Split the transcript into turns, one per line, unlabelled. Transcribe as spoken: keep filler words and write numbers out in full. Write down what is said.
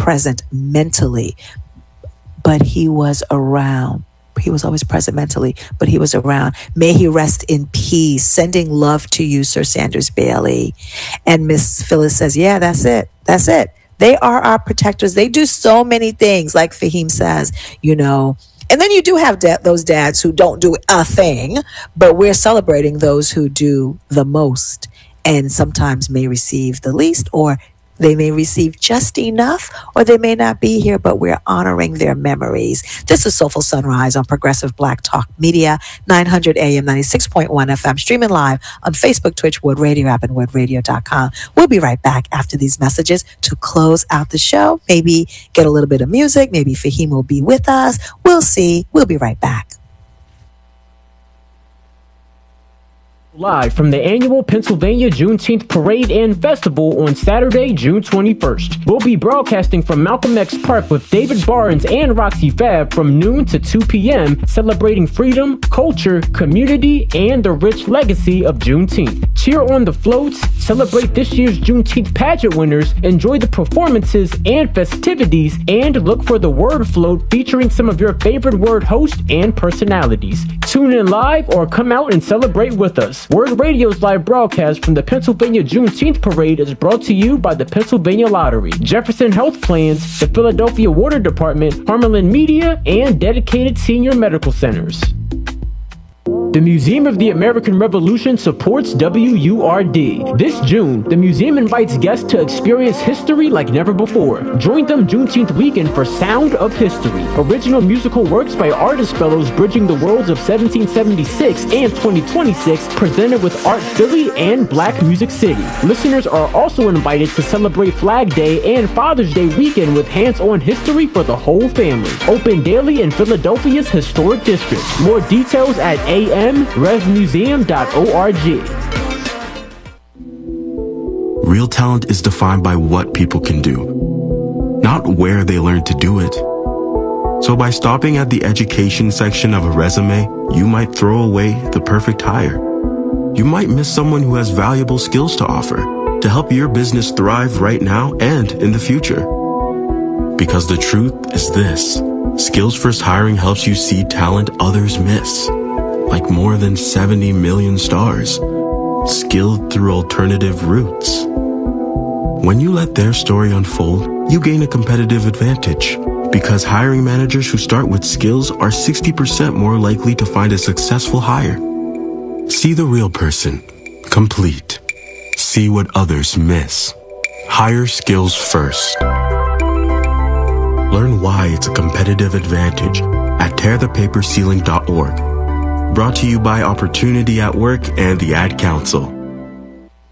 present mentally, but he was around. He was always present mentally, but he was around. May he rest in peace. Sending love to you, Sir Sanders Bailey. And Miss Phyllis says, yeah, that's it. That's it. They are our protectors. They do so many things, like Fahim says, you know. And then you do have da- those dads who don't do a thing, but we're celebrating those who do the most and sometimes may receive the least, or they may receive just enough, or they may not be here, but we're honoring their memories. This is Soulful Sunrise on Progressive Black Talk Media, nine hundred A M, ninety-six point one F M, streaming live on Facebook, Twitch, Wood Radio app, and wood radio dot com. We'll be right back after these messages to close out the show. Maybe get a little bit of music. Maybe Fahim will be with us. We'll see. We'll be right back.
Live from the annual Pennsylvania Juneteenth Parade and Festival on Saturday, June twenty-first. We'll be broadcasting from Malcolm X Park with David Barnes and Roxy Fab from noon to two p.m., celebrating freedom, culture, community, and the rich legacy of Juneteenth. Cheer on the floats, celebrate this year's Juneteenth pageant winners, enjoy the performances and festivities, and look for the word float featuring some of your favorite word hosts and personalities. Tune in live or come out and celebrate with us. Word Radio's live broadcast from the Pennsylvania Juneteenth Parade is brought to you by the Pennsylvania Lottery, Jefferson Health Plans, the Philadelphia Water Department, Harmelin Media, and dedicated senior medical centers. The Museum of the American Revolution supports W U R D. This June, the museum invites guests to experience history like never before. Join them Juneteenth weekend for Sound of History, original musical works by artist fellows bridging the worlds of seventeen seventy-six and twenty twenty-six, presented with Art Philly and Black Music City. Listeners are also invited to celebrate Flag Day and Father's Day weekend with hands-on history for the whole family. Open daily in Philadelphia's historic district. More details at A M rev museum dot org.
Real talent is defined by what people can do, not where they learn to do it. So by stopping at the education section of a resume, you might throw away the perfect hire. You might miss someone who has valuable skills to offer to help your business thrive right now and in the future. Because the truth is this: Skills First Hiring helps you see talent others miss. Like more than seventy million stars, skilled through alternative routes. When you let their story unfold, you gain a competitive advantage, because hiring managers who start with skills are sixty percent more likely to find a successful hire. See the real person, complete. See what others miss. Hire skills first. Learn why it's a competitive advantage at tear the paper ceiling dot org. Brought to you by Opportunity at Work and the Ad Council.